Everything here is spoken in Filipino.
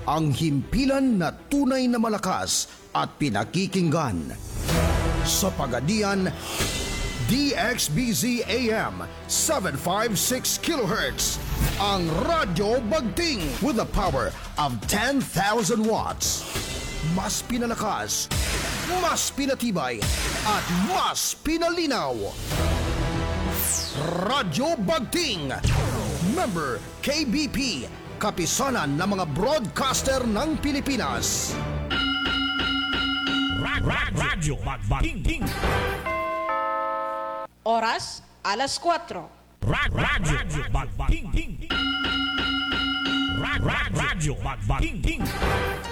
ang himpilan na tunay na malakas at pinakikinggan. Sa Pagadian, DXBZ AM 756 kHz, ang Radyo Bagting with the power of 10,000 watts. Mas pinalakas, mas pinatibay, at mas pinalinaw. Radyo Bagting, member KBP, kapisanan ng mga broadcaster ng Pilipinas. Radyo Bagting. Oras, alas 4. Radyo Bagting. Radyo Bagting.